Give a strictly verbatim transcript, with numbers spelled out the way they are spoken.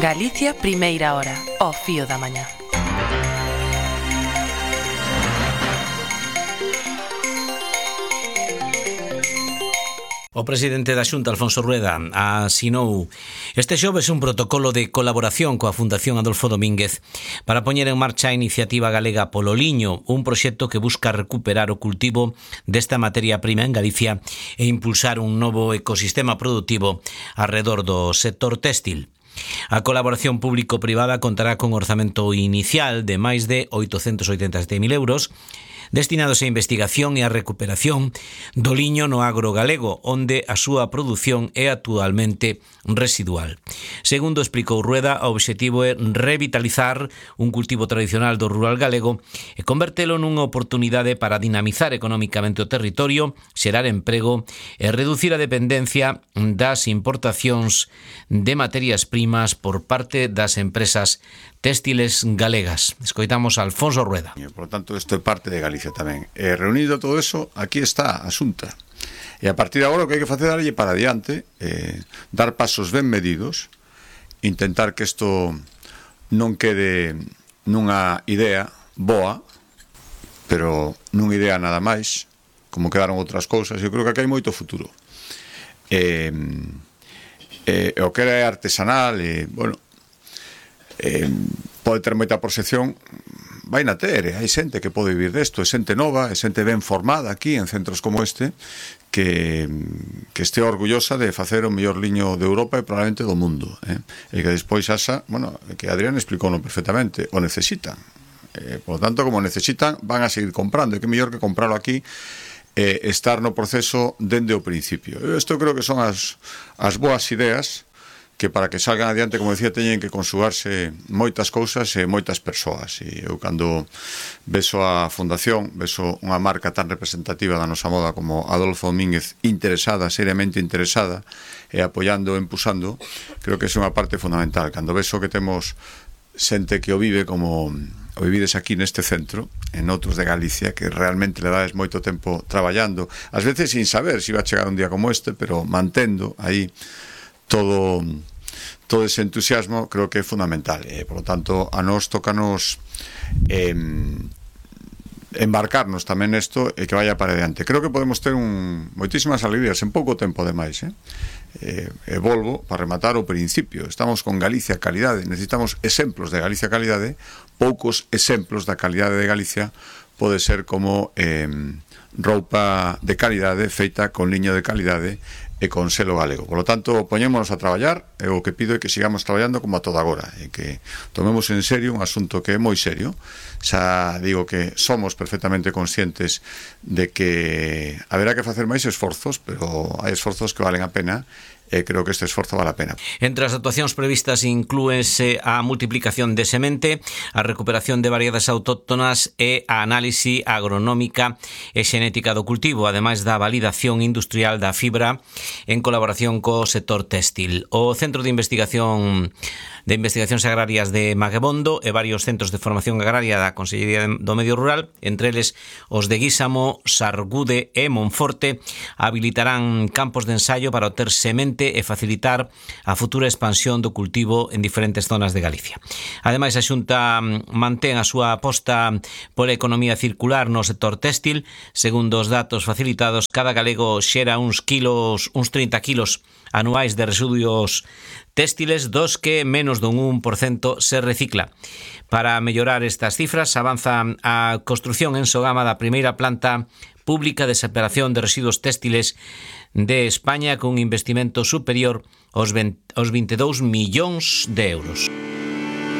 Galicia, primeira hora, ao fío da mañá. O presidente da Xunta, Alfonso Rueda, asinou este xoves un protocolo de colaboración coa Fundación Adolfo Domínguez para poñer en marcha a iniciativa galega Polo Liño, un proxecto que busca recuperar o cultivo desta materia prima en Galicia e impulsar un novo ecosistema productivo arredor do sector téxtil. A colaboración público-privada contará con orzamento inicial de máis de oitocentos oitenta e sete mil euros destinados á investigación e á recuperación do liño no agro galego, onde a súa produción é actualmente residual. Segundo explicou Rueda, o obxectivo é revitalizar un cultivo tradicional do rural galego e convertelo nunha oportunidade para dinamizar económicamente o territorio, xerar emprego e reducir a dependencia das importacións de materias primas por parte das empresas téxtiles galegas. Escoitamos a Alfonso Rueda. Por lo tanto, isto é parte de Galicia tamén. E reunido todo eso, aquí está a Xunta. E a partir de agora o que hai que facer é darlle para adiante, eh, dar pasos ben medidos, intentar que isto non quede nunha idea boa, pero nunha idea nada máis, como quedaron outras cousas. Eu creo que aquí hai moito futuro. Eh, eh, o que era artesanal, e, bueno, eh, pode ter moita proxección, vai na ter, hai xente que pode vivir desto, é xente nova, é xente ben formada aquí en centros como este, que, que este orgullosa de facer o mellor liño de Europa e probablemente do mundo, eh? E que despois asa, bueno, que Adrián explicou perfectamente, o necesitan, eh, por lo tanto, como necesitan, van a seguir comprando, e que mellor que comprarlo aquí, eh, estar no proceso dende o principio. Isto creo que son as, as boas ideas que para que salgan adiante, como decía, teñen que consugarse moitas cousas e moitas persoas. E eu, cando beso a Fundación, beso unha marca tan representativa da nosa moda como Adolfo Domínguez, interesada, seriamente interesada, e apoiando e empusando, creo que é unha parte fundamental. Cando beso que temos xente que o vive como o vivides aquí neste centro, en outros de Galicia, que realmente le dades moito tempo traballando, ás veces sin saber se iba a chegar un día como este, pero mantendo aí todo todo ese entusiasmo, creo que é fundamental. E, por lo tanto, a nós tócanos eh, embarcarnos tamén nesto e que vaya para adiante. Creo que podemos ter un, moitísimas alegrías en pouco tempo demais, eh? E, e volvo para rematar o principio. Estamos con Galicia calidade, necesitamos exemplos de Galicia calidade. Poucos exemplos da calidade de Galicia pode ser como eh, roupa de calidade feita con liño de calidade e con selo galego. Por lo tanto, poñémonos a traballar, e o que pido é que sigamos traballando como a toda agora, e que tomemos en serio un asunto que é moi serio. Xa digo que somos perfectamente conscientes de que haberá que facer máis esforzos, pero hai esforzos que valen a pena, e creo que este esforzo vale a pena. Entre as actuacións previstas inclúese a multiplicación de semente, a recuperación de variedades autóctonas e a análise agronómica e xenética do cultivo, ademais da validación industrial da fibra en colaboración co sector téxtil. O Centro de Investigación de Investigacións Agrarias de Maguebondo e varios centros de formación agraria da Consellería do Medio Rural, entre eles os de Guísamo, Sargude e Monforte, habilitarán campos de ensaio para obter semente e facilitar a futura expansión do cultivo en diferentes zonas de Galicia. Ademais, a Xunta mantén a súa aposta pola economía circular no sector téxtil. Segundo os datos facilitados, cada galego xera uns kilos, uns trinta kilos anuais de residuos téxtiles, dos que menos dun un por cento se recicla. Para mellorar estas cifras, avanza a construción en Sogama da primeira planta pública de separación de residuos téxtiles de España, con un investimento superior aos veintidós millóns de euros.